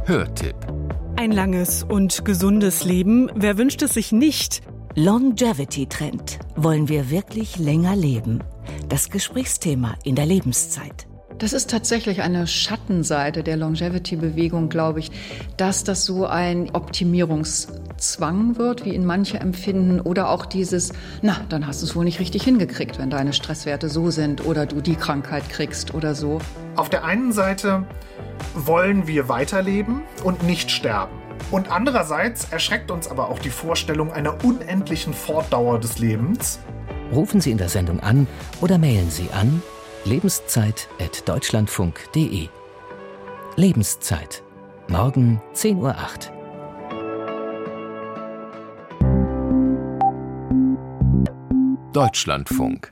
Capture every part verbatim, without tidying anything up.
Hörtipp. Ein langes und gesundes Leben, wer wünscht es sich nicht? Longevity-Trend. Wollen wir wirklich länger leben? Das Gesprächsthema in der Lebenszeit. Das ist tatsächlich eine Schattenseite der Longevity-Bewegung, glaube ich, dass das so ein Optimierungszwang wird, wie ihn manche empfinden, oder auch dieses, na, dann hast du es wohl nicht richtig hingekriegt, wenn deine Stresswerte so sind oder du die Krankheit kriegst oder so. Auf der einen Seite wollen wir weiterleben und nicht sterben. Und andererseits erschreckt uns aber auch die Vorstellung einer unendlichen Fortdauer des Lebens. Rufen Sie in der Sendung an oder mailen Sie an lebenszeit at deutschlandfunk punkt de. Lebenszeit. Morgen zehn Uhr acht. Deutschlandfunk.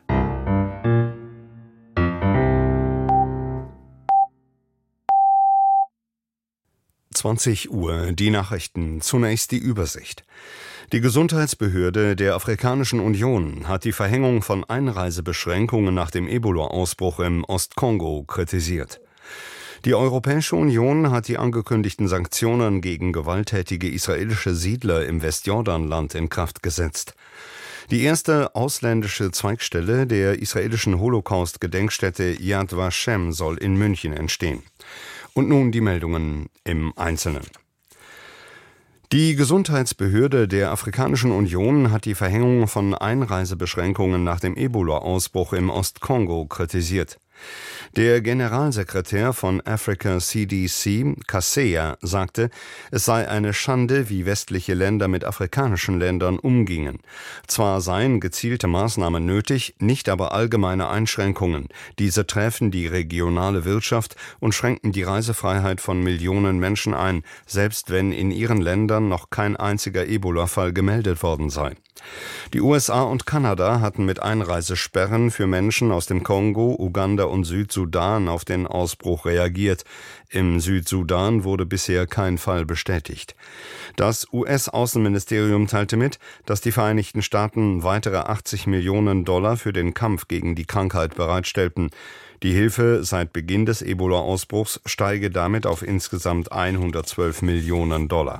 zwanzig Uhr, die Nachrichten. Zunächst die Übersicht. Die Gesundheitsbehörde der Afrikanischen Union hat die Verhängung von Einreisebeschränkungen nach dem Ebola-Ausbruch im Ostkongo kritisiert. Die Europäische Union hat die angekündigten Sanktionen gegen gewalttätige israelische Siedler im Westjordanland in Kraft gesetzt. Die erste ausländische Zweigstelle der israelischen Holocaust-Gedenkstätte Yad Vashem soll in München entstehen. Und nun die Meldungen im Einzelnen. Die Gesundheitsbehörde der Afrikanischen Union hat die Verhängung von Einreisebeschränkungen nach dem Ebola-Ausbruch im Ostkongo kritisiert. Der Generalsekretär von Africa C D C, Kaseya, sagte, es sei eine Schande, wie westliche Länder mit afrikanischen Ländern umgingen. Zwar seien gezielte Maßnahmen nötig, nicht aber allgemeine Einschränkungen. Diese träfen die regionale Wirtschaft und schränkten die Reisefreiheit von Millionen Menschen ein, selbst wenn in ihren Ländern noch kein einziger Ebola-Fall gemeldet worden sei. Die U S A und Kanada hatten mit Einreisesperren für Menschen aus dem Kongo, Uganda und Südsudan auf den Ausbruch reagiert. Im Südsudan wurde bisher kein Fall bestätigt. Das U S-Außenministerium teilte mit, dass die Vereinigten Staaten weitere achtzig Millionen Dollar für den Kampf gegen die Krankheit bereitstellten. Die Hilfe seit Beginn des Ebola-Ausbruchs steige damit auf insgesamt hundertzwölf Millionen Dollar.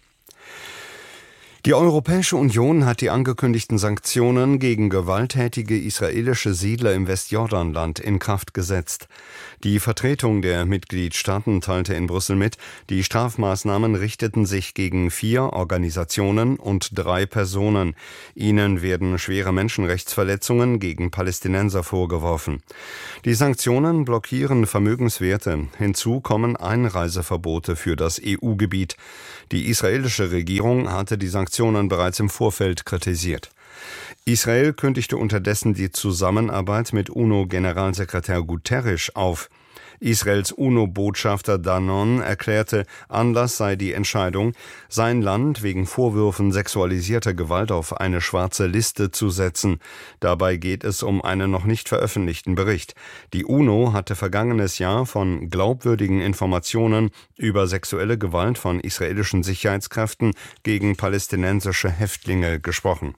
Die Europäische Union hat die angekündigten Sanktionen gegen gewalttätige israelische Siedler im Westjordanland in Kraft gesetzt. Die Vertretung der Mitgliedstaaten teilte in Brüssel mit, die Strafmaßnahmen richteten sich gegen vier Organisationen und drei Personen. Ihnen werden schwere Menschenrechtsverletzungen gegen Palästinenser vorgeworfen. Die Sanktionen blockieren Vermögenswerte. Hinzu kommen Einreiseverbote für das E U-Gebiet. Die israelische Regierung hatte die Sanktionen bereits im Vorfeld kritisiert. Israel kündigte unterdessen die Zusammenarbeit mit UNO-Generalsekretär Guterres auf. Israels UNO-Botschafter Danon erklärte, Anlass sei die Entscheidung, sein Land wegen Vorwürfen sexualisierter Gewalt auf eine schwarze Liste zu setzen. Dabei geht es um einen noch nicht veröffentlichten Bericht. Die UNO hatte vergangenes Jahr von glaubwürdigen Informationen über sexuelle Gewalt von israelischen Sicherheitskräften gegen palästinensische Häftlinge gesprochen.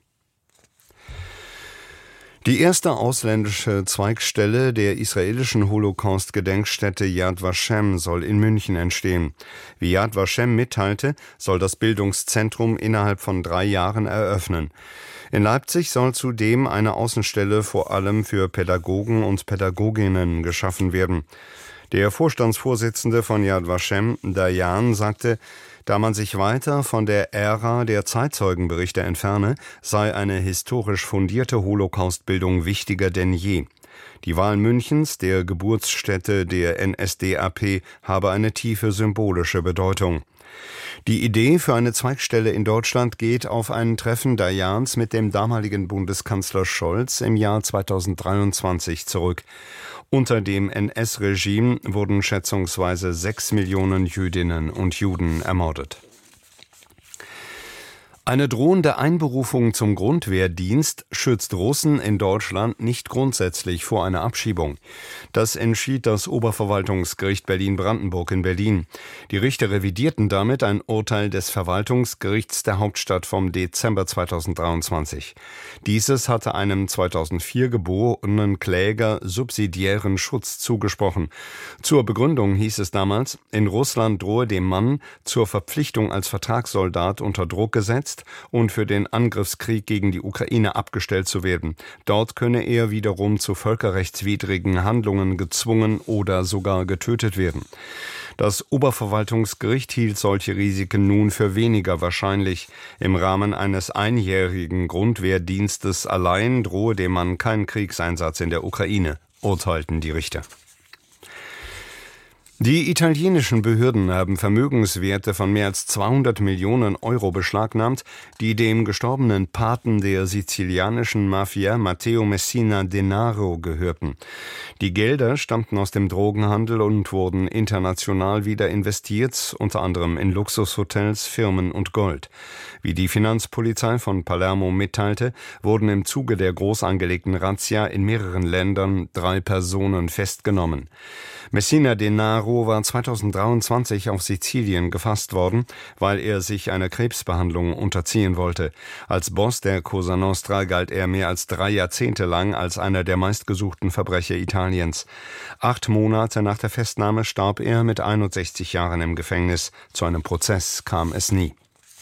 Die erste ausländische Zweigstelle der israelischen Holocaust-Gedenkstätte Yad Vashem soll in München entstehen. Wie Yad Vashem mitteilte, soll das Bildungszentrum innerhalb von drei Jahren eröffnen. In Leipzig soll zudem eine Außenstelle vor allem für Pädagogen und Pädagoginnen geschaffen werden. Der Vorstandsvorsitzende von Yad Vashem, Dayan, sagte, da man sich weiter von der Ära der Zeitzeugenberichte entferne, sei eine historisch fundierte Holocaustbildung wichtiger denn je. Die Wahl Münchens, der Geburtsstätte der N S D A P, habe eine tiefe symbolische Bedeutung. Die Idee für eine Zweigstelle in Deutschland geht auf ein Treffen Dayans mit dem damaligen Bundeskanzler Scholz im Jahr zweitausenddreiundzwanzig zurück. Unter dem N S-Regime wurden schätzungsweise sechs Millionen Jüdinnen und Juden ermordet. Eine drohende Einberufung zum Grundwehrdienst schützt Russen in Deutschland nicht grundsätzlich vor einer Abschiebung. Das entschied das Oberverwaltungsgericht Berlin-Brandenburg in Berlin. Die Richter revidierten damit ein Urteil des Verwaltungsgerichts der Hauptstadt vom Dezember zweitausenddreiundzwanzig. Dieses hatte einem zweitausendvier geborenen Kläger subsidiären Schutz zugesprochen. Zur Begründung hieß es damals, in Russland drohe dem Mann zur Verpflichtung als Vertragssoldat unter Druck gesetzt und für den Angriffskrieg gegen die Ukraine abgestellt zu werden. Dort könne er wiederum zu völkerrechtswidrigen Handlungen gezwungen oder sogar getötet werden. Das Oberverwaltungsgericht hielt solche Risiken nun für weniger wahrscheinlich. Im Rahmen eines einjährigen Grundwehrdienstes allein drohe dem Mann kein Kriegseinsatz in der Ukraine, urteilten die Richter. Die italienischen Behörden haben Vermögenswerte von mehr als zweihundert Millionen Euro beschlagnahmt, die dem gestorbenen Paten der sizilianischen Mafia Matteo Messina Denaro gehörten. Die Gelder stammten aus dem Drogenhandel und wurden international wieder investiert, unter anderem in Luxushotels, Firmen und Gold. Wie die Finanzpolizei von Palermo mitteilte, wurden im Zuge der groß angelegten Razzia in mehreren Ländern drei Personen festgenommen. Messina Denaro war zweitausenddreiundzwanzig auf Sizilien gefasst worden, weil er sich einer Krebsbehandlung unterziehen wollte. Als Boss der Cosa Nostra galt er mehr als drei Jahrzehnte lang als einer der meistgesuchten Verbrecher Italiens. Acht Monate nach der Festnahme starb er mit einundsechzig Jahren im Gefängnis. Zu einem Prozess kam es nie.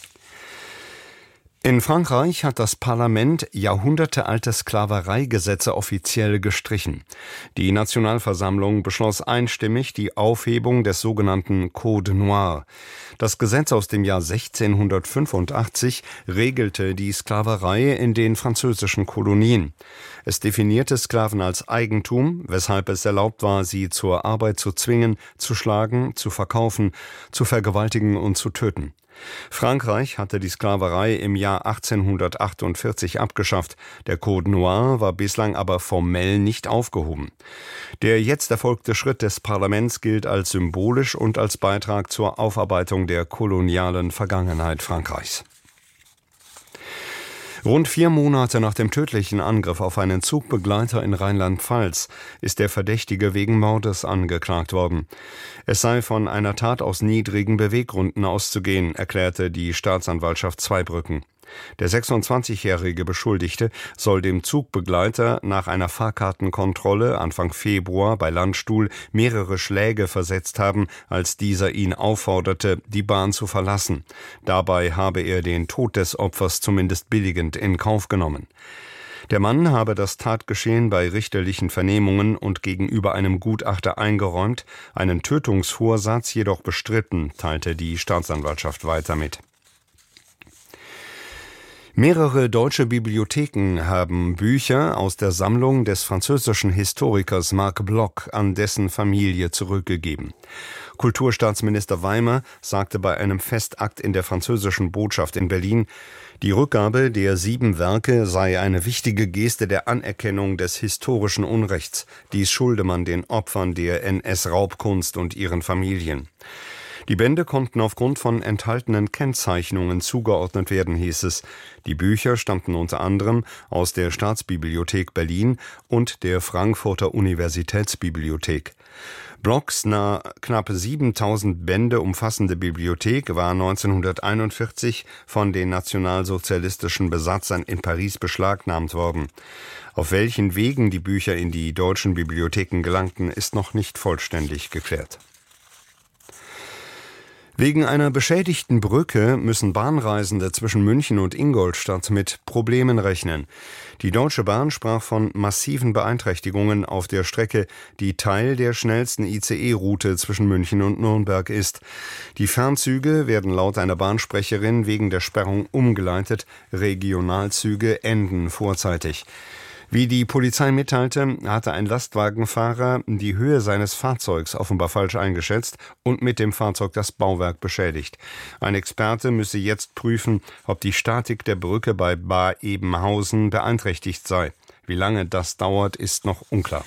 In Frankreich hat das Parlament jahrhundertealte Sklavereigesetze offiziell gestrichen. Die Nationalversammlung beschloss einstimmig die Aufhebung des sogenannten Code Noir. Das Gesetz aus dem Jahr sechzehnhundertfünfundachtzig regelte die Sklaverei in den französischen Kolonien. Es definierte Sklaven als Eigentum, weshalb es erlaubt war, sie zur Arbeit zu zwingen, zu schlagen, zu verkaufen, zu vergewaltigen und zu töten. Frankreich hatte die Sklaverei im Jahr achtzehnhundertachtundvierzig abgeschafft. Der Code Noir war bislang aber formell nicht aufgehoben. Der jetzt erfolgte Schritt des Parlaments gilt als symbolisch und als Beitrag zur Aufarbeitung der kolonialen Vergangenheit Frankreichs. Rund vier Monate nach dem tödlichen Angriff auf einen Zugbegleiter in Rheinland-Pfalz ist der Verdächtige wegen Mordes angeklagt worden. Es sei von einer Tat aus niedrigen Beweggründen auszugehen, erklärte die Staatsanwaltschaft Zweibrücken. Der sechsundzwanzigjährige Beschuldigte soll dem Zugbegleiter nach einer Fahrkartenkontrolle Anfang Februar bei Landstuhl mehrere Schläge versetzt haben, als dieser ihn aufforderte, die Bahn zu verlassen. Dabei habe er den Tod des Opfers zumindest billigend in Kauf genommen. Der Mann habe das Tatgeschehen bei richterlichen Vernehmungen und gegenüber einem Gutachter eingeräumt, einen Tötungsvorsatz jedoch bestritten, teilte die Staatsanwaltschaft weiter mit. Mehrere deutsche Bibliotheken haben Bücher aus der Sammlung des französischen Historikers Marc Bloch an dessen Familie zurückgegeben. Kulturstaatsminister Weimer sagte bei einem Festakt in der französischen Botschaft in Berlin, die Rückgabe der sieben Werke sei eine wichtige Geste der Anerkennung des historischen Unrechts. Dies schulde man den Opfern der N S-Raubkunst und ihren Familien. Die Bände konnten aufgrund von enthaltenen Kennzeichnungen zugeordnet werden, hieß es. Die Bücher stammten unter anderem aus der Staatsbibliothek Berlin und der Frankfurter Universitätsbibliothek. Blochs nah knapp siebentausend Bände umfassende Bibliothek war neunzehnhunderteinundvierzig von den nationalsozialistischen Besatzern in Paris beschlagnahmt worden. Auf welchen Wegen die Bücher in die deutschen Bibliotheken gelangten, ist noch nicht vollständig geklärt. Wegen einer beschädigten Brücke müssen Bahnreisende zwischen München und Ingolstadt mit Problemen rechnen. Die Deutsche Bahn sprach von massiven Beeinträchtigungen auf der Strecke, die Teil der schnellsten I C E-Route zwischen München und Nürnberg ist. Die Fernzüge werden laut einer Bahnsprecherin wegen der Sperrung umgeleitet, Regionalzüge enden vorzeitig. Wie die Polizei mitteilte, hatte ein Lastwagenfahrer die Höhe seines Fahrzeugs offenbar falsch eingeschätzt und mit dem Fahrzeug das Bauwerk beschädigt. Ein Experte müsse jetzt prüfen, ob die Statik der Brücke bei Bar-Ebenhausen beeinträchtigt sei. Wie lange das dauert, ist noch unklar.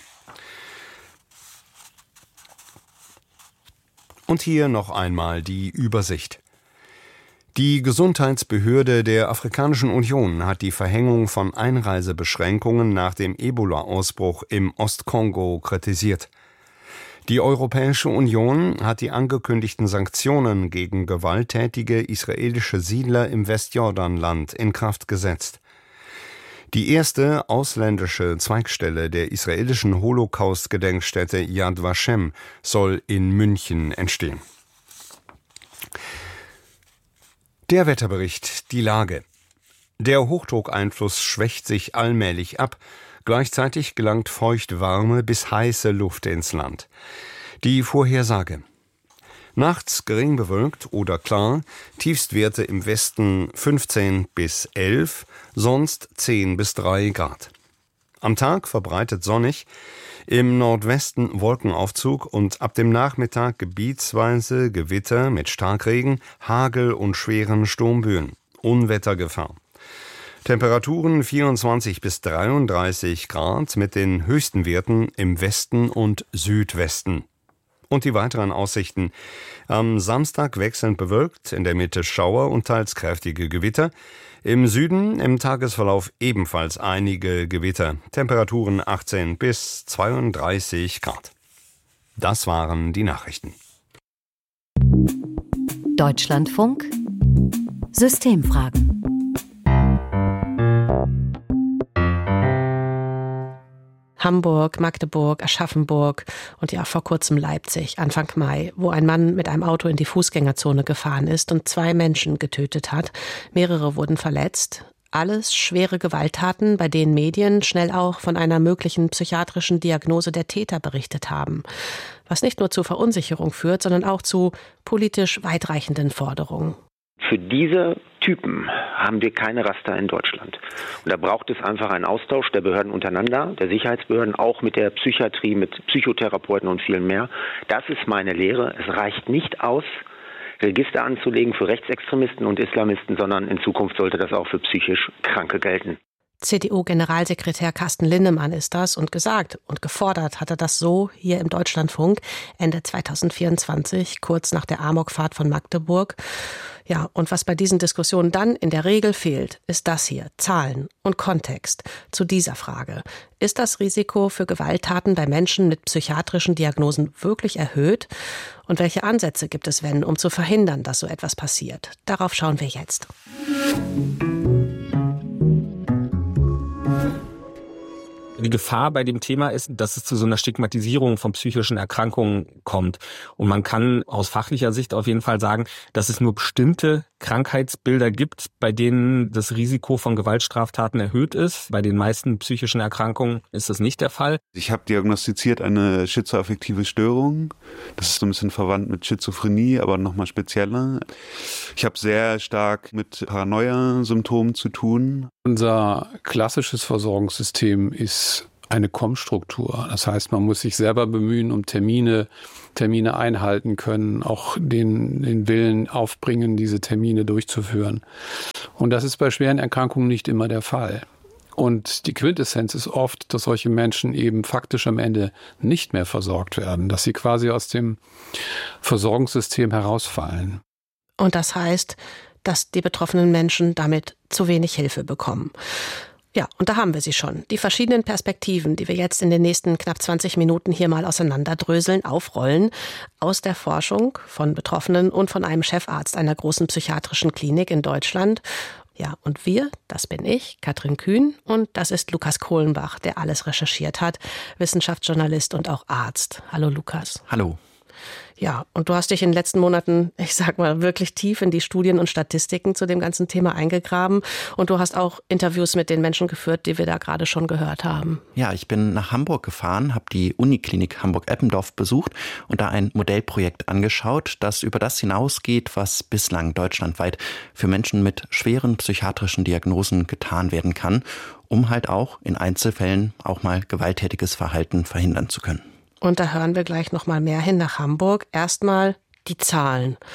Und hier noch einmal die Übersicht. Die Gesundheitsbehörde der Afrikanischen Union hat die Verhängung von Einreisebeschränkungen nach dem Ebola-Ausbruch im Ostkongo kritisiert. Die Europäische Union hat die angekündigten Sanktionen gegen gewalttätige israelische Siedler im Westjordanland in Kraft gesetzt. Die erste ausländische Zweigstelle der israelischen Holocaust-Gedenkstätte Yad Vashem soll in München entstehen. Der Wetterbericht, die Lage. Der Hochdruckeinfluss schwächt sich allmählich ab. Gleichzeitig gelangt feuchtwarme bis heiße Luft ins Land. Die Vorhersage. Nachts gering bewölkt oder klar, Tiefstwerte im Westen fünfzehn bis elf, sonst zehn bis drei Grad. Am Tag verbreitet sonnig, im Nordwesten Wolkenaufzug und ab dem Nachmittag gebietsweise Gewitter mit Starkregen, Hagel und schweren Sturmböen. Unwettergefahr. Temperaturen vierundzwanzig bis dreiunddreißig Grad mit den höchsten Werten im Westen und Südwesten. Und die weiteren Aussichten. Am Samstag wechselnd bewölkt, in der Mitte Schauer und teils kräftige Gewitter. Im Süden im Tagesverlauf ebenfalls einige Gewitter. Temperaturen achtzehn bis zweiunddreißig Grad. Das waren die Nachrichten. Deutschlandfunk Systemfragen. Hamburg, Magdeburg, Aschaffenburg und ja vor kurzem Leipzig, Anfang Mai, wo ein Mann mit einem Auto in die Fußgängerzone gefahren ist und zwei Menschen getötet hat. Mehrere wurden verletzt. Alles schwere Gewalttaten, bei denen Medien schnell auch von einer möglichen psychiatrischen Diagnose der Täter berichtet haben. Was nicht nur zu Verunsicherung führt, sondern auch zu politisch weitreichenden Forderungen. Für diese Typen haben wir keine Raster in Deutschland. Und da braucht es einfach einen Austausch der Behörden untereinander, der Sicherheitsbehörden, auch mit der Psychiatrie, mit Psychotherapeuten und viel mehr. Das ist meine Lehre. Es reicht nicht aus, Register anzulegen für Rechtsextremisten und Islamisten, sondern in Zukunft sollte das auch für psychisch Kranke gelten. C D U-Generalsekretär Carsten Linnemann ist das und gesagt und gefordert hat er das so hier im Deutschlandfunk Ende zweitausendvierundzwanzig, kurz nach der Amokfahrt von Magdeburg. Ja, und was bei diesen Diskussionen dann in der Regel fehlt, ist das hier, Zahlen und Kontext zu dieser Frage. Ist das Risiko für Gewalttaten bei Menschen mit psychiatrischen Diagnosen wirklich erhöht? Und welche Ansätze gibt es, wenn, um zu verhindern, dass so etwas passiert? Darauf schauen wir jetzt. Die Gefahr bei dem Thema ist, dass es zu so einer Stigmatisierung von psychischen Erkrankungen kommt. Und man kann aus fachlicher Sicht auf jeden Fall sagen, dass es nur bestimmte Krankheitsbilder gibt, bei denen das Risiko von Gewaltstraftaten erhöht ist. Bei den meisten psychischen Erkrankungen ist das nicht der Fall. Ich habe diagnostiziert eine schizoaffektive Störung. Das ist so ein bisschen verwandt mit Schizophrenie, aber nochmal spezieller. Ich habe sehr stark mit Paranoia-Symptomen zu tun. Unser klassisches Versorgungssystem ist eine Kommstruktur. Das heißt, man muss sich selber bemühen, um Termine, Termine einhalten können, auch den, den Willen aufbringen, diese Termine durchzuführen. Und das ist bei schweren Erkrankungen nicht immer der Fall. Und die Quintessenz ist oft, dass solche Menschen eben faktisch am Ende nicht mehr versorgt werden, dass sie quasi aus dem Versorgungssystem herausfallen. Und das heißt, dass die betroffenen Menschen damit zu wenig Hilfe bekommen. Ja, und da haben wir sie schon. Die verschiedenen Perspektiven, die wir jetzt in den nächsten knapp zwanzig Minuten hier mal auseinanderdröseln, aufrollen, aus der Forschung von Betroffenen und von einem Chefarzt einer großen psychiatrischen Klinik in Deutschland. Ja, und wir, das bin ich, Katrin Kühn, und das ist Lukas Kohlenbach, der alles recherchiert hat, Wissenschaftsjournalist und auch Arzt. Hallo Lukas. Hallo. Ja, und du hast dich in den letzten Monaten, ich sag mal, wirklich tief in die Studien und Statistiken zu dem ganzen Thema eingegraben. Und du hast auch Interviews mit den Menschen geführt, die wir da gerade schon gehört haben. Ja, ich bin nach Hamburg gefahren, habe die Uniklinik Hamburg-Eppendorf besucht und da ein Modellprojekt angeschaut, das über das hinausgeht, was bislang deutschlandweit für Menschen mit schweren psychiatrischen Diagnosen getan werden kann, um halt auch in Einzelfällen auch mal gewalttätiges Verhalten verhindern zu können. Und da hören wir gleich noch mal mehr hin nach Hamburg. Erstmal die Zahlen.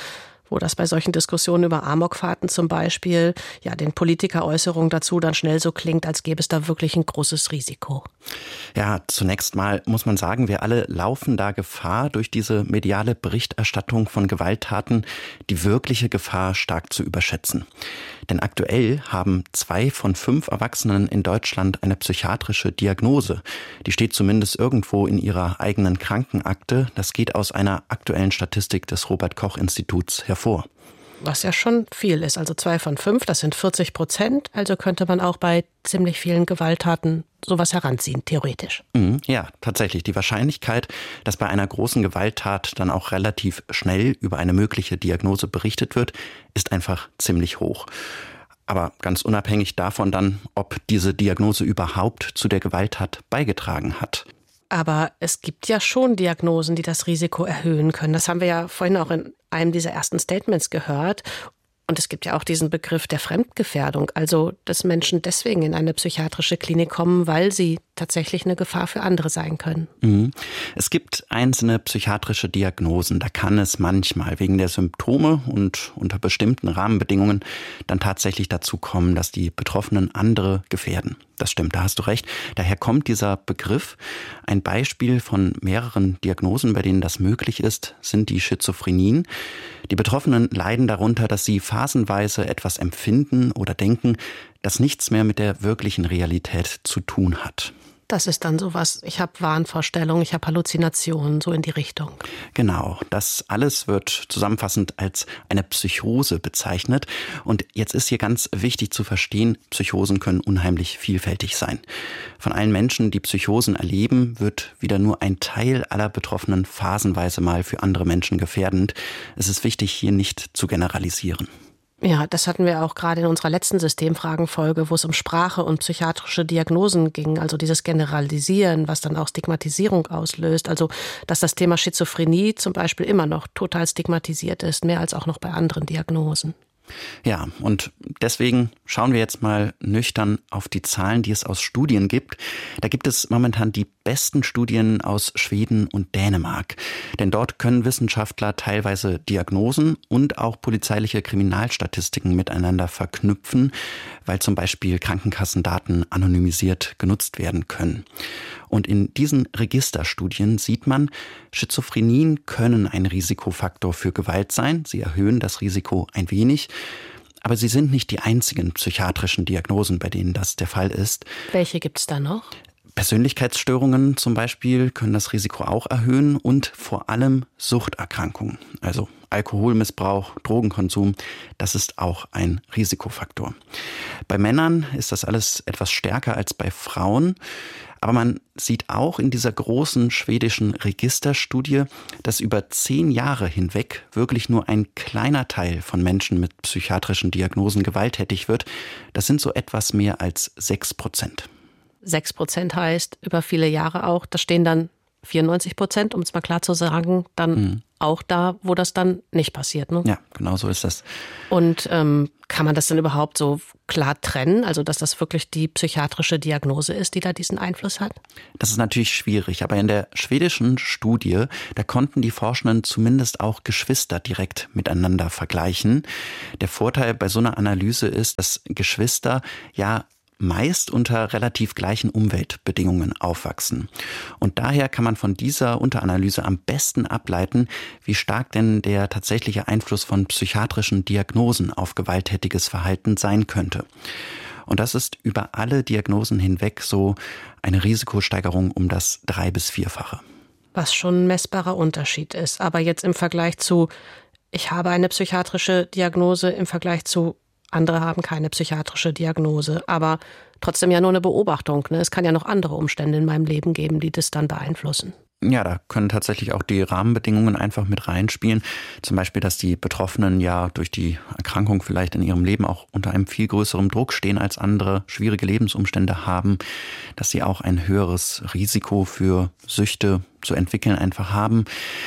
wo das bei solchen Diskussionen über Amokfahrten zum Beispiel, ja, den Politikeräußerungen dazu dann schnell so klingt, als gäbe es da wirklich ein großes Risiko. Ja, zunächst mal muss man sagen, wir alle laufen da Gefahr, durch diese mediale Berichterstattung von Gewalttaten die wirkliche Gefahr stark zu überschätzen. Denn aktuell haben zwei von fünf Erwachsenen in Deutschland eine psychiatrische Diagnose. Die steht zumindest irgendwo in ihrer eigenen Krankenakte. Das geht aus einer aktuellen Statistik des Robert-Koch-Instituts hervor. Was ja schon viel ist, also zwei von fünf, das sind vierzig Prozent. Also könnte man auch bei ziemlich vielen Gewalttaten sowas heranziehen, theoretisch. Ja, tatsächlich. Die Wahrscheinlichkeit, dass bei einer großen Gewalttat dann auch relativ schnell über eine mögliche Diagnose berichtet wird, ist einfach ziemlich hoch. Aber ganz unabhängig davon dann, ob diese Diagnose überhaupt zu der Gewalttat beigetragen hat. Aber es gibt ja schon Diagnosen, die das Risiko erhöhen können. Das haben wir ja vorhin auch in einem dieser ersten Statements gehört. Und es gibt ja auch diesen Begriff der Fremdgefährdung, also dass Menschen deswegen in eine psychiatrische Klinik kommen, weil sie tatsächlich eine Gefahr für andere sein können. Mhm. Es gibt einzelne psychiatrische Diagnosen, da kann es manchmal wegen der Symptome und unter bestimmten Rahmenbedingungen dann tatsächlich dazu kommen, dass die Betroffenen andere gefährden. Das stimmt, da hast du recht. Daher kommt dieser Begriff. Ein Beispiel von mehreren Diagnosen, bei denen das möglich ist, sind die Schizophrenien. Die Betroffenen leiden darunter, dass sie phasenweise etwas empfinden oder denken, das nichts mehr mit der wirklichen Realität zu tun hat. Das ist dann sowas, ich habe Wahnvorstellungen, ich habe Halluzinationen, so in die Richtung. Genau, das alles wird zusammenfassend als eine Psychose bezeichnet. Und jetzt ist hier ganz wichtig zu verstehen, Psychosen können unheimlich vielfältig sein. Von allen Menschen, die Psychosen erleben, wird wieder nur ein Teil aller Betroffenen phasenweise mal für andere Menschen gefährdend. Es ist wichtig, hier nicht zu generalisieren. Ja, das hatten wir auch gerade in unserer letzten Systemfragenfolge, wo es um Sprache und psychiatrische Diagnosen ging, also dieses Generalisieren, was dann auch Stigmatisierung auslöst. Also, dass das Thema Schizophrenie zum Beispiel immer noch total stigmatisiert ist, mehr als auch noch bei anderen Diagnosen. Ja, und deswegen schauen wir jetzt mal nüchtern auf die Zahlen, die es aus Studien gibt. Da gibt es momentan die besten Studien aus Schweden und Dänemark. Denn dort können Wissenschaftler teilweise Diagnosen und auch polizeiliche Kriminalstatistiken miteinander verknüpfen, weil zum Beispiel Krankenkassendaten anonymisiert genutzt werden können. Und in diesen Registerstudien sieht man, Schizophrenien können ein Risikofaktor für Gewalt sein. Sie erhöhen das Risiko ein wenig. Aber sie sind nicht die einzigen psychiatrischen Diagnosen, bei denen das der Fall ist. Welche gibt's da noch? Persönlichkeitsstörungen zum Beispiel können das Risiko auch erhöhen und vor allem Suchterkrankungen, also Alkoholmissbrauch, Drogenkonsum, das ist auch ein Risikofaktor. Bei Männern ist das alles etwas stärker als bei Frauen. Aber man sieht auch in dieser großen schwedischen Registerstudie, dass über zehn Jahre hinweg wirklich nur ein kleiner Teil von Menschen mit psychiatrischen Diagnosen gewalttätig wird. Das sind so etwas mehr als sechs Prozent. Sechs Prozent heißt über viele Jahre auch, da stehen dann vierundneunzig Prozent, um es mal klar zu sagen, dann mhm. auch da, wo das dann nicht passiert. Ne? Ja, genau so ist das. Und ähm, kann man das denn überhaupt so klar trennen, also dass das wirklich die psychiatrische Diagnose ist, die da diesen Einfluss hat? Das ist natürlich schwierig, aber in der schwedischen Studie, da konnten die Forschenden zumindest auch Geschwister direkt miteinander vergleichen. Der Vorteil bei so einer Analyse ist, dass Geschwister ja meist unter relativ gleichen Umweltbedingungen aufwachsen. Und daher kann man von dieser Unteranalyse am besten ableiten, wie stark denn der tatsächliche Einfluss von psychiatrischen Diagnosen auf gewalttätiges Verhalten sein könnte. Und das ist über alle Diagnosen hinweg so eine Risikosteigerung um das drei- bis vierfache. Was schon ein messbarer Unterschied ist. Aber jetzt im Vergleich zu, ich habe eine psychiatrische Diagnose, im Vergleich zu andere haben keine psychiatrische Diagnose, aber trotzdem ja nur eine Beobachtung. Ne? Es kann ja noch andere Umstände in meinem Leben geben, die das dann beeinflussen. Ja, da können tatsächlich auch die Rahmenbedingungen einfach mit reinspielen. Zum Beispiel, dass die Betroffenen ja durch die Erkrankung vielleicht in ihrem Leben auch unter einem viel größeren Druck stehen als andere, schwierige Lebensumstände haben, dass sie auch ein höheres Risiko für Süchte zu entwickeln einfach haben.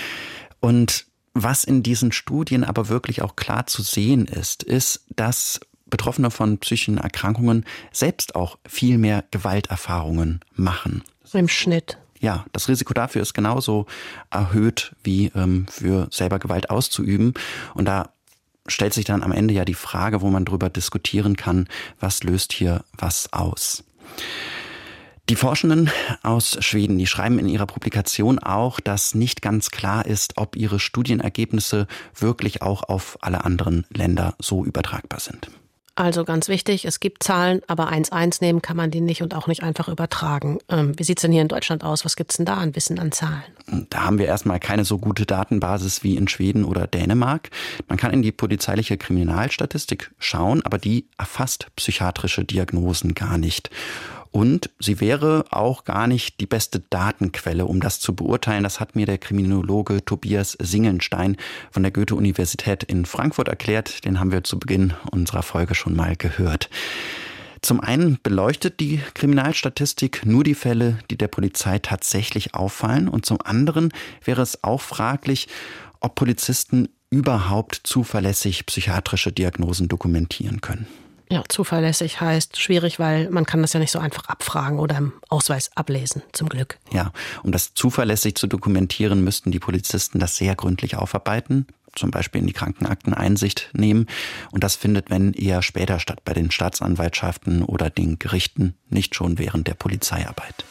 Und was in diesen Studien aber wirklich auch klar zu sehen ist, ist, dass Betroffene von psychischen Erkrankungen selbst auch viel mehr Gewalterfahrungen machen. Im Schnitt. Ja, das Risiko dafür ist genauso erhöht wie ähm, für selber Gewalt auszuüben. Und da stellt sich dann am Ende ja die Frage, wo man drüber diskutieren kann, was löst hier was aus. Die Forschenden aus Schweden, die schreiben in ihrer Publikation auch, dass nicht ganz klar ist, ob ihre Studienergebnisse wirklich auch auf alle anderen Länder so übertragbar sind. Also ganz wichtig, es gibt Zahlen, aber eins eins nehmen kann man die nicht und auch nicht einfach übertragen. Ähm, wie sieht es denn hier in Deutschland aus? Was gibt es denn da an Wissen, an Zahlen? Da haben wir erstmal keine so gute Datenbasis wie in Schweden oder Dänemark. Man kann in die polizeiliche Kriminalstatistik schauen, aber die erfasst psychiatrische Diagnosen gar nicht. Und sie wäre auch gar nicht die beste Datenquelle, um das zu beurteilen. Das hat mir der Kriminologe Tobias Singelnstein von der Goethe-Universität in Frankfurt erklärt. Den haben wir zu Beginn unserer Folge schon mal gehört. Zum einen beleuchtet die Kriminalstatistik nur die Fälle, die der Polizei tatsächlich auffallen. Und zum anderen wäre es auch fraglich, ob Polizisten überhaupt zuverlässig psychiatrische Diagnosen dokumentieren können. Ja, zuverlässig heißt schwierig, weil man kann das ja nicht so einfach abfragen oder im Ausweis ablesen, zum Glück. Ja, um das zuverlässig zu dokumentieren, müssten die Polizisten das sehr gründlich aufarbeiten, zum Beispiel in die Krankenakten Einsicht nehmen. Und das findet, wenn, eher später statt, bei den Staatsanwaltschaften oder den Gerichten, nicht schon während der Polizeiarbeit.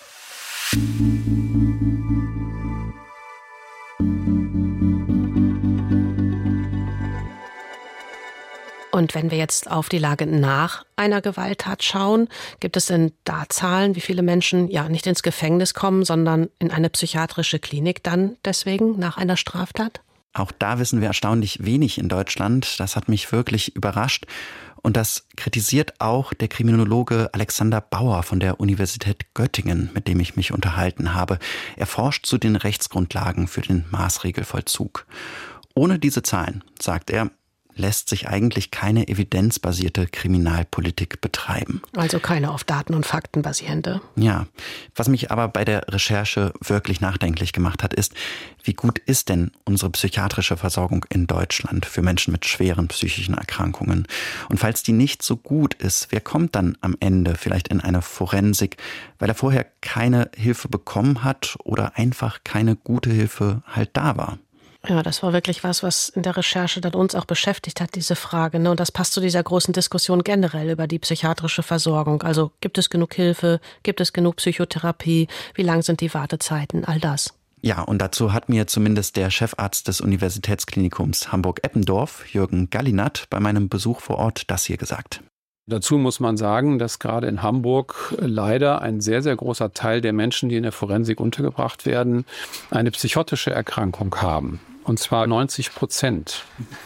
Und wenn wir jetzt auf die Lage nach einer Gewalttat schauen, gibt es denn da Zahlen, wie viele Menschen ja nicht ins Gefängnis kommen, sondern in eine psychiatrische Klinik dann deswegen nach einer Straftat? Auch da wissen wir erstaunlich wenig in Deutschland. Das hat mich wirklich überrascht. Und das kritisiert auch der Kriminologe Alexander Bauer von der Universität Göttingen, mit dem ich mich unterhalten habe. Er forscht zu den Rechtsgrundlagen für den Maßregelvollzug. Ohne diese Zahlen, sagt er, lässt sich eigentlich keine evidenzbasierte Kriminalpolitik betreiben. Also keine auf Daten und Fakten basierende. Ja, was mich aber bei der Recherche wirklich nachdenklich gemacht hat, ist, wie gut ist denn unsere psychiatrische Versorgung in Deutschland für Menschen mit schweren psychischen Erkrankungen? Und falls die nicht so gut ist, wer kommt dann am Ende vielleicht in eine Forensik, weil er vorher keine Hilfe bekommen hat oder einfach keine gute Hilfe halt da war? Ja, das war wirklich was, was in der Recherche dann uns auch beschäftigt hat, diese Frage. Ne? Und das passt zu dieser großen Diskussion generell über die psychiatrische Versorgung. Also gibt es genug Hilfe? Gibt es genug Psychotherapie? Wie lang sind die Wartezeiten? All das. Ja, und dazu hat mir zumindest der Chefarzt des Universitätsklinikums Hamburg-Eppendorf, Jürgen Gallinat, bei meinem Besuch vor Ort das hier gesagt. Dazu muss man sagen, dass gerade in Hamburg leider ein sehr, sehr großer Teil der Menschen, die in der Forensik untergebracht werden, eine psychotische Erkrankung haben. Und zwar neunzig Prozent.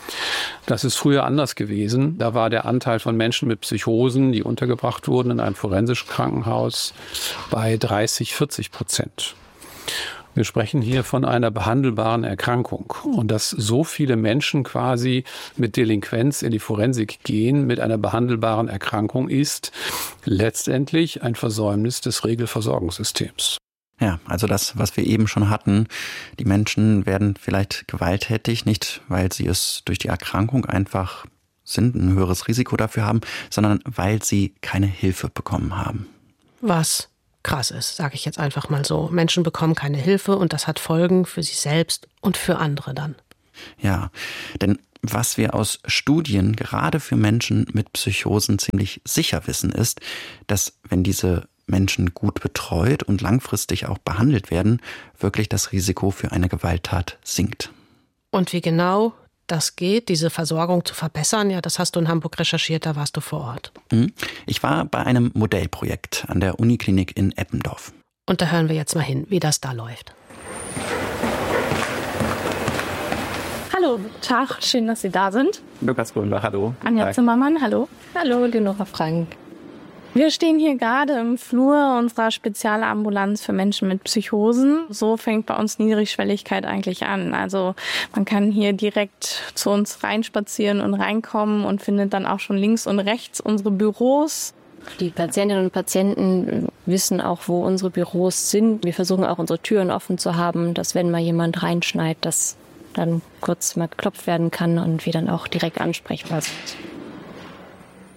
Das ist früher anders gewesen. Da war der Anteil von Menschen mit Psychosen, die untergebracht wurden in einem forensischen Krankenhaus, bei dreißig, vierzig Prozent. Wir sprechen hier von einer behandelbaren Erkrankung. Und dass so viele Menschen quasi mit Delinquenz in die Forensik gehen, mit einer behandelbaren Erkrankung, ist letztendlich ein Versäumnis des Regelversorgungssystems. Ja, also das, was wir eben schon hatten. Die Menschen werden vielleicht gewalttätig, nicht weil sie es durch die Erkrankung einfach sind, ein höheres Risiko dafür haben, sondern weil sie keine Hilfe bekommen haben. Was krass ist, sage ich jetzt einfach mal so. Menschen bekommen keine Hilfe und das hat Folgen für sich selbst und für andere dann. Ja, denn was wir aus Studien gerade für Menschen mit Psychosen ziemlich sicher wissen, ist, dass wenn diese Menschen gut betreut und langfristig auch behandelt werden, wirklich das Risiko für eine Gewalttat sinkt. Und wie genau das geht, diese Versorgung zu verbessern, ja, das hast du in Hamburg recherchiert, da warst du vor Ort. Ich war bei einem Modellprojekt an der Uniklinik in Eppendorf. Und da hören wir jetzt mal hin, wie das da läuft. Hallo, Tag, schön, dass Sie da sind. Lukas Grünbach, hallo. Anja Tag. Zimmermann, hallo. Hallo, Leonora Frank. Wir stehen hier gerade im Flur unserer Spezialambulanz für Menschen mit Psychosen. So fängt bei uns Niedrigschwelligkeit eigentlich an. Also man kann hier direkt zu uns reinspazieren und reinkommen und findet dann auch schon links und rechts unsere Büros. Die Patientinnen und Patienten wissen auch, wo unsere Büros sind. Wir versuchen auch unsere Türen offen zu haben, dass wenn mal jemand reinschneit, dass dann kurz mal geklopft werden kann und wir dann auch direkt ansprechbar sind.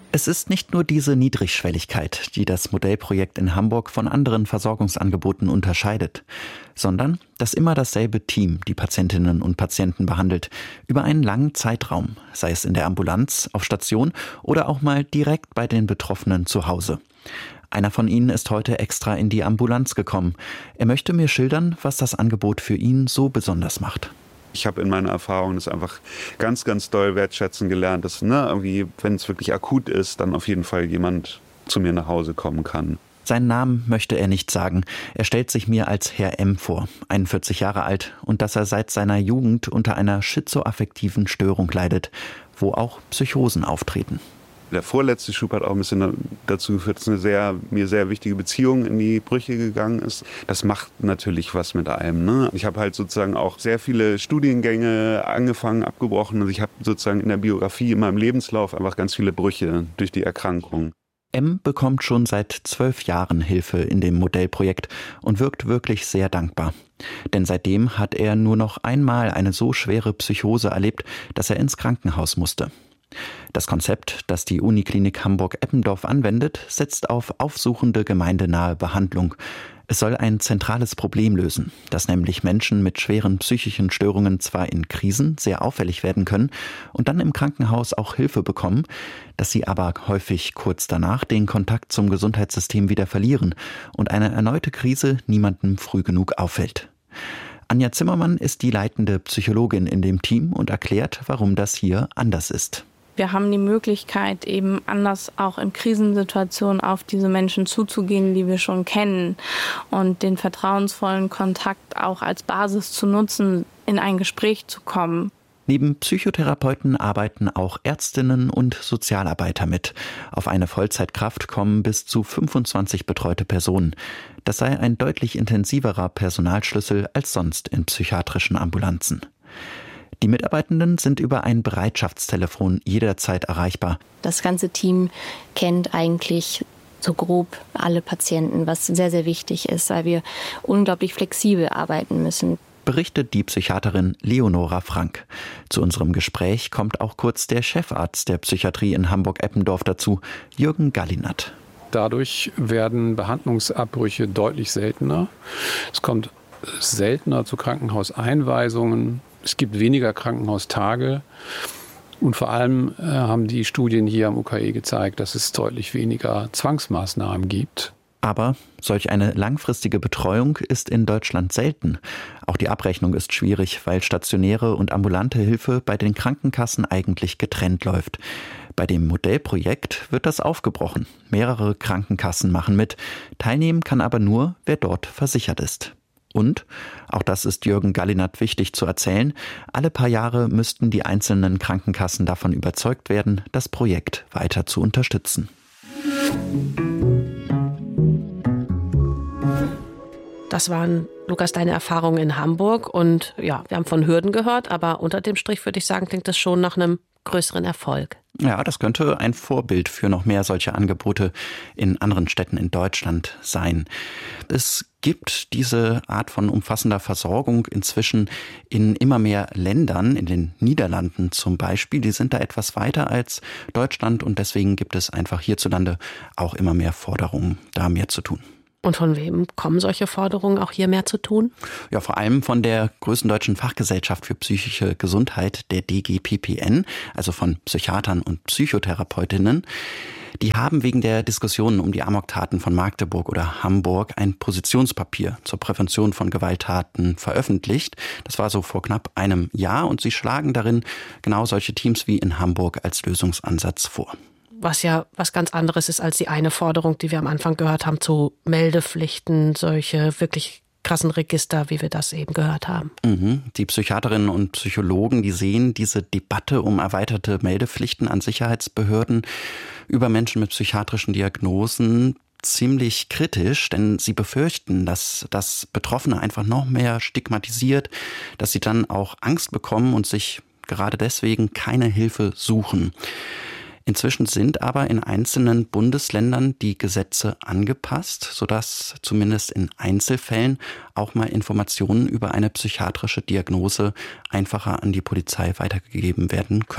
Es ist nicht nur diese Niedrigschwelligkeit, die das Modellprojekt in Hamburg von anderen Versorgungsangeboten unterscheidet, sondern dass immer dasselbe Team die Patientinnen und Patienten behandelt, über einen langen Zeitraum, sei es in der Ambulanz, auf Station oder auch mal direkt bei den Betroffenen zu Hause. Einer von ihnen ist heute extra in die Ambulanz gekommen. Er möchte mir schildern, was das Angebot für ihn so besonders macht. Ich habe in meiner Erfahrung das einfach ganz, ganz doll wertschätzen gelernt, dass, ne, irgendwie, wenn es wirklich akut ist, dann auf jeden Fall jemand zu mir nach Hause kommen kann. Seinen Namen möchte er nicht sagen. Er stellt sich mir als Herr M. vor, einundvierzig Jahre alt, und dass er seit seiner Jugend unter einer schizoaffektiven Störung leidet, wo auch Psychosen auftreten. Der vorletzte Schub hat auch ein bisschen dazu geführt, dass eine sehr, mir sehr wichtige Beziehung in die Brüche gegangen ist. Das macht natürlich was mit einem, ne? Ich habe halt sozusagen auch sehr viele Studiengänge angefangen, abgebrochen. Also ich habe sozusagen in der Biografie, in meinem Lebenslauf einfach ganz viele Brüche durch die Erkrankung. M bekommt schon seit zwölf Jahren Hilfe in dem Modellprojekt und wirkt wirklich sehr dankbar. Denn seitdem hat er nur noch einmal eine so schwere Psychose erlebt, dass er ins Krankenhaus musste. Das Konzept, das die Uniklinik Hamburg-Eppendorf anwendet, setzt auf aufsuchende gemeindenahe Behandlung. Es soll ein zentrales Problem lösen, dass nämlich Menschen mit schweren psychischen Störungen zwar in Krisen sehr auffällig werden können und dann im Krankenhaus auch Hilfe bekommen, dass sie aber häufig kurz danach den Kontakt zum Gesundheitssystem wieder verlieren und eine erneute Krise niemandem früh genug auffällt. Anja Zimmermann ist die leitende Psychologin in dem Team und erklärt, warum das hier anders ist. Wir haben die Möglichkeit, eben anders auch in Krisensituationen auf diese Menschen zuzugehen, die wir schon kennen, und den vertrauensvollen Kontakt auch als Basis zu nutzen, in ein Gespräch zu kommen. Neben Psychotherapeuten arbeiten auch Ärztinnen und Sozialarbeiter mit. Auf eine Vollzeitkraft kommen bis zu fünfundzwanzig betreute Personen. Das sei ein deutlich intensiverer Personalschlüssel als sonst in psychiatrischen Ambulanzen. Die Mitarbeitenden sind über ein Bereitschaftstelefon jederzeit erreichbar. Das ganze Team kennt eigentlich so grob alle Patienten, was sehr, sehr wichtig ist, weil wir unglaublich flexibel arbeiten müssen. Berichtet die Psychiaterin Leonora Frank. Zu unserem Gespräch kommt auch kurz der Chefarzt der Psychiatrie in Hamburg-Eppendorf dazu, Jürgen Gallinat. Dadurch werden Behandlungsabbrüche deutlich seltener. Es kommt seltener zu Krankenhauseinweisungen. Es gibt weniger Krankenhaustage und vor allem äh, haben die Studien hier am U K E gezeigt, dass es deutlich weniger Zwangsmaßnahmen gibt. Aber solch eine langfristige Betreuung ist in Deutschland selten. Auch die Abrechnung ist schwierig, weil stationäre und ambulante Hilfe bei den Krankenkassen eigentlich getrennt läuft. Bei dem Modellprojekt wird das aufgebrochen. Mehrere Krankenkassen machen mit. Teilnehmen kann aber nur, wer dort versichert ist. Und, auch das ist Jürgen Gallinat wichtig zu erzählen, alle paar Jahre müssten die einzelnen Krankenkassen davon überzeugt werden, das Projekt weiter zu unterstützen. Das waren, Lukas, deine Erfahrungen in Hamburg. Und ja, wir haben von Hürden gehört, aber unter dem Strich würde ich sagen, klingt das schon nach einem größeren Erfolg. Ja, das könnte ein Vorbild für noch mehr solche Angebote in anderen Städten in Deutschland sein. Es gibt diese Art von umfassender Versorgung inzwischen in immer mehr Ländern, in den Niederlanden zum Beispiel. Die sind da etwas weiter als Deutschland und deswegen gibt es einfach hierzulande auch immer mehr Forderungen, da mehr zu tun. Und von wem kommen solche Forderungen, auch hier mehr zu tun? Ja, vor allem von der größten deutschen Fachgesellschaft für psychische Gesundheit, der D G P P N, also von Psychiatern und Psychotherapeutinnen. Die haben wegen der Diskussionen um die Amoktaten von Magdeburg oder Hamburg ein Positionspapier zur Prävention von Gewalttaten veröffentlicht. Das war so vor knapp einem Jahr und sie schlagen darin genau solche Teams wie in Hamburg als Lösungsansatz vor. Was ja was ganz anderes ist als die eine Forderung, die wir am Anfang gehört haben, zu Meldepflichten, solche wirklich krassen Register, wie wir das eben gehört haben. Mhm. Die Psychiaterinnen und Psychologen, die sehen diese Debatte um erweiterte Meldepflichten an Sicherheitsbehörden über Menschen mit psychiatrischen Diagnosen ziemlich kritisch, denn sie befürchten, dass das Betroffene einfach noch mehr stigmatisiert, dass sie dann auch Angst bekommen und sich gerade deswegen keine Hilfe suchen. Inzwischen sind aber in einzelnen Bundesländern die Gesetze angepasst, sodass zumindest in Einzelfällen auch mal Informationen über eine psychiatrische Diagnose einfacher an die Polizei weitergegeben werden können.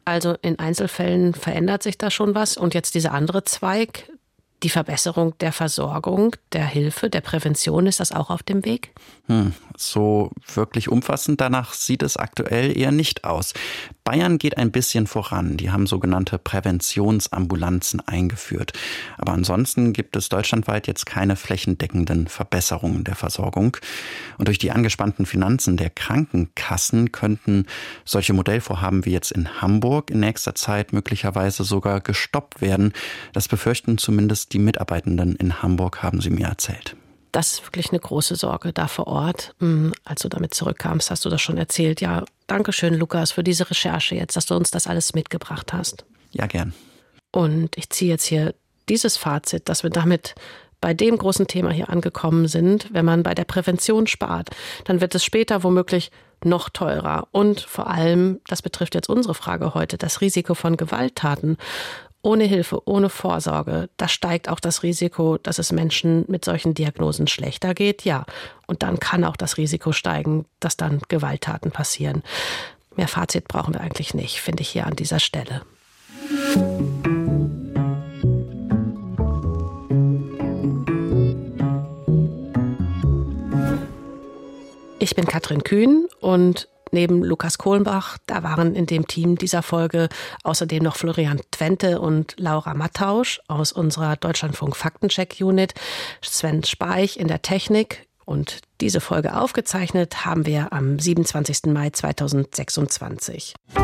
Also in Einzelfällen verändert sich da schon was. Und jetzt dieser andere Zweig, die Verbesserung der Versorgung, der Hilfe, der Prävention, ist das auch auf dem Weg? Hm, so wirklich umfassend danach sieht es aktuell eher nicht aus. Bayern geht ein bisschen voran. Die haben sogenannte Präventionsambulanzen eingeführt. Aber ansonsten gibt es deutschlandweit jetzt keine flächendeckenden Verbesserungen der Versorgung. Und durch die angespannten Finanzen der Krankenkassen könnten solche Modellvorhaben wie jetzt in Hamburg in nächster Zeit möglicherweise sogar gestoppt werden. Das befürchten zumindest die Mitarbeitenden in Hamburg, haben sie mir erzählt. Das ist wirklich eine große Sorge da vor Ort. Als du damit zurückkamst, hast du das schon erzählt. Ja, danke schön, Lukas, für diese Recherche jetzt, dass du uns das alles mitgebracht hast. Ja, gern. Und ich ziehe jetzt hier dieses Fazit, dass wir damit bei dem großen Thema hier angekommen sind. Wenn man bei der Prävention spart, dann wird es später womöglich noch teurer. Und vor allem, das betrifft jetzt unsere Frage heute, das Risiko von Gewalttaten. Ohne Hilfe, ohne Vorsorge, da steigt auch das Risiko, dass es Menschen mit solchen Diagnosen schlechter geht. Ja, und dann kann auch das Risiko steigen, dass dann Gewalttaten passieren. Mehr Fazit brauchen wir eigentlich nicht, finde ich hier an dieser Stelle. Ich bin Katrin Kühn und neben Lukas Kohlenbach, da waren in dem Team dieser Folge außerdem noch Florian Twente und Laura Mattausch aus unserer Deutschlandfunk Faktencheck-Unit, Sven Speich in der Technik. Und diese Folge aufgezeichnet haben wir am siebenundzwanzigsten Mai zweitausendsechsundzwanzig.